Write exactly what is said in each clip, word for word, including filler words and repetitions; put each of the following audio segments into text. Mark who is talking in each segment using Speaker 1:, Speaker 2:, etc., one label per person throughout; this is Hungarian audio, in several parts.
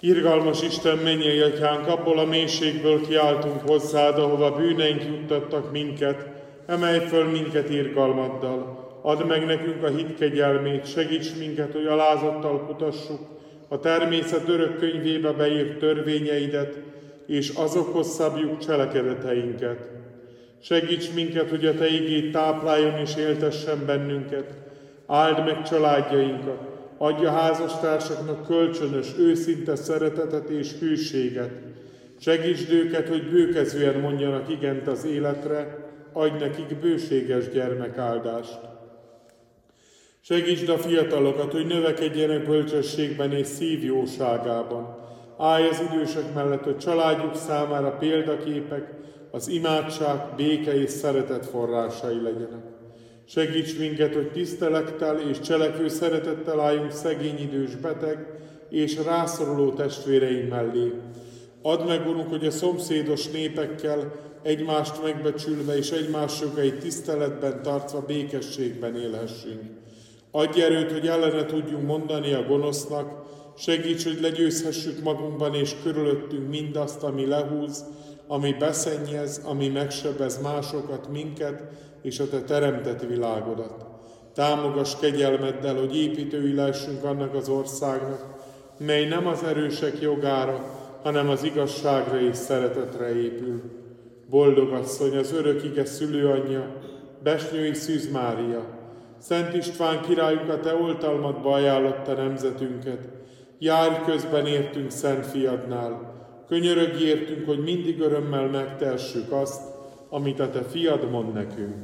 Speaker 1: Irgalmas Isten, mennyei Atyánk, abból a mélységből kiáltunk hozzád, ahova bűneink juttattak minket, emelj föl minket irgalmaddal. Add meg nekünk a hit kegyelmét, segíts minket, hogy alázattal kutassuk a természet örök könyvébe beírt törvényeidet, és azokhoz szabjuk cselekedeteinket. Segíts minket, hogy a Te igéd tápláljon és éltessen bennünket. Áld meg családjainkat, adj a házastársaknak kölcsönös, őszinte szeretetet és hűséget. Segítsd őket, hogy bőkezően mondjanak igent az életre, adj nekik bőséges gyermekáldást. Segítsd a fiatalokat, hogy növekedjenek bölcsességben és szívjóságában. Állj az idősek mellett, hogy családjuk számára példaképek, az imádság, béke és szeretet forrásai legyenek. Segíts minket, hogy tisztelettel és cselekvő szeretettel álljunk szegény, idős, beteg és rászoruló testvéreink mellé. Add meg, Urunk, hogy a szomszédos népekkel egymást megbecsülve és egymás jogait tiszteletben tartva békességben élhessünk. Adj erőt, hogy ellene tudjunk mondani a gonosznak, segíts, hogy legyőzhessük magunkban és körülöttünk mindazt, ami lehúz, ami beszennyez, ami megsebez másokat, minket és a Te teremtett világodat. Támogass kegyelmeddel, hogy építői lehessünk annak az országnak, mely nem az erősek jogára, hanem az igazságra és szeretetre épül. Boldog asszony, az örök ige szülőanyja, Besnyői Szűz Mária, Szent István királyunk, a Te oltalmadba ajánlotta nemzetünket. Járj közben értünk Szent Fiadnál. Könyörögj értünk, hogy mindig örömmel megtehessük azt, amit a Te Fiad mond nekünk.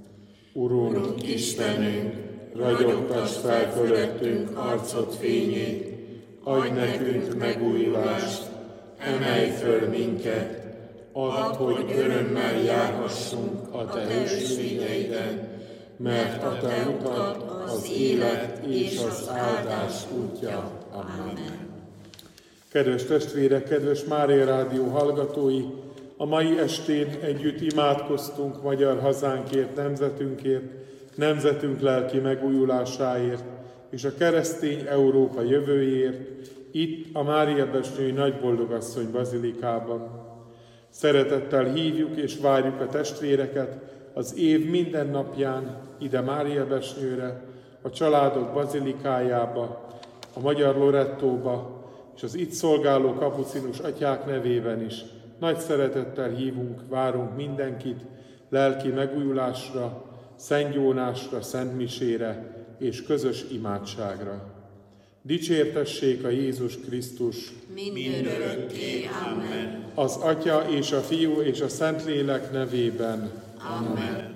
Speaker 1: Urunk,
Speaker 2: Urunk Istenünk, ragyogtass fel fölöttünk arcod fényét, adj nekünk megújulást, emelj föl minket, add, hogy örömmel járhassunk a Te hősségeiden, mert a Te utad az élet és az áldás útja. Amen.
Speaker 1: Kedves testvérek, kedves Mária Rádió hallgatói, a mai estén együtt imádkoztunk magyar hazánkért, nemzetünkért, nemzetünk lelki megújulásáért és a keresztény Európa jövőjéért, itt a Mária-besnyői Nagyboldogasszony bazilikában. Szeretettel hívjuk és várjuk a testvéreket az év minden napján ide Mária-besnyőre, a családok bazilikájába, a Magyar Lorettóba, és az itt szolgáló kapucinus atyák nevében is nagy szeretettel hívunk, várunk mindenkit lelki megújulásra, szentgyónásra, szentmisére és közös imádságra. Dicsértessék a Jézus Krisztus!
Speaker 2: Mindörökké. Amen.
Speaker 1: Az Atya és a Fiú és a Szentlélek nevében.
Speaker 2: Amen.